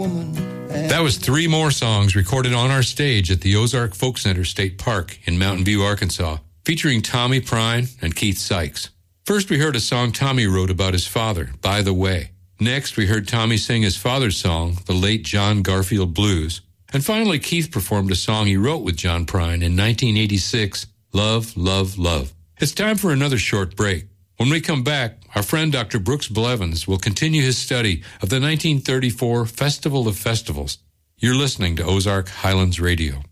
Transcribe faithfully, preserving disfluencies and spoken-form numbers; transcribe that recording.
woman. That was three more songs recorded on our stage at the Ozark Folk Center State Park in Mountain View, Arkansas, featuring Tommy Prine and Keith Sykes. First, we heard a song Tommy wrote about his father, By the Way. Next, we heard Tommy sing his father's song, the late John Garfield Blues. And finally, Keith performed a song he wrote with John Prine in nineteen eighty-six, Love, Love, Love. It's time for another short break. When we come back, our friend Doctor Brooks Blevins will continue his study of the nineteen thirty-four Festival of Festivals. You're listening to Ozark Highlands Radio.